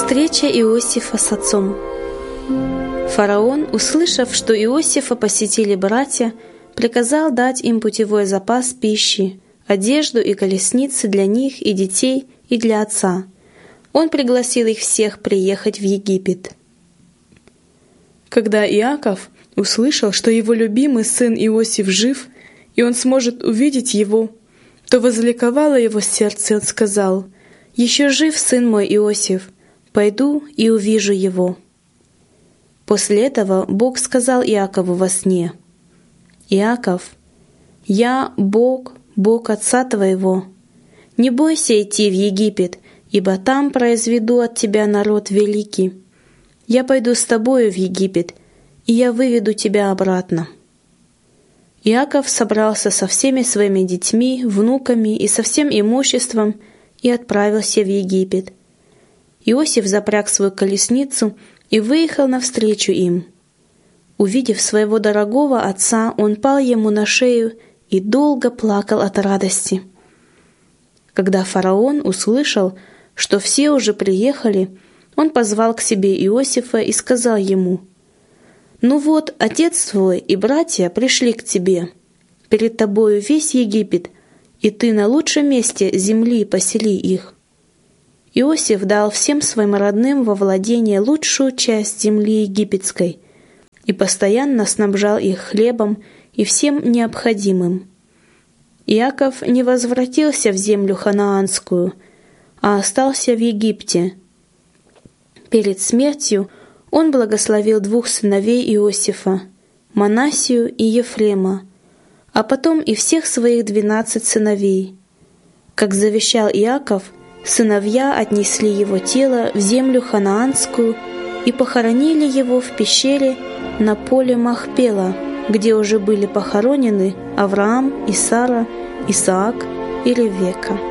Встреча Иосифа с отцом. Фараон, услышав, что Иосифа посетили братья, приказал дать им путевой запас пищи, одежду и колесницы для них и детей, и для отца. Он пригласил их всех приехать в Египет. Когда Иаков услышал, что его любимый сын Иосиф жив, и он сможет увидеть его, то возликовало его сердце, и он сказал: «Еще жив сын мой Иосиф, пойду и увижу его». После этого Бог сказал Иакову во сне: «Иаков, я Бог, Бог отца твоего. Не бойся идти в Египет, ибо там произведу от тебя народ великий. Я пойду с тобою в Египет, и я выведу тебя обратно». Иаков собрался со всеми своими детьми, внуками и со всем имуществом и отправился в Египет. Иосиф запряг свою колесницу и выехал навстречу им. Увидев своего дорогого отца, он пал ему на шею и долго плакал от радости. Когда фараон услышал, что все уже приехали, он позвал к себе Иосифа и сказал ему: «Ну вот, отец твой и братья пришли к тебе. Перед тобою весь Египет, и ты на лучшем месте земли посели их». Иосиф дал всем своим родным во владение лучшую часть земли египетской и постоянно снабжал их хлебом и всем необходимым. Иаков не возвратился в землю ханаанскую, а остался в Египте. Перед смертью он благословил двух сыновей Иосифа, Манассию и Ефрема, а потом и всех своих 12 сыновей. Как завещал Иаков, сыновья отнесли его тело в землю ханаанскую и похоронили его в пещере на поле Махпела, где уже были похоронены Авраам и Сара, Исаак и Ревекка.